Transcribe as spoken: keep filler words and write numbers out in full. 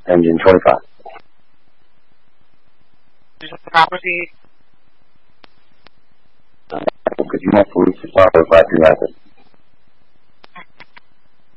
Engine twenty-five. Property. Uh, could you have police department by two hazard?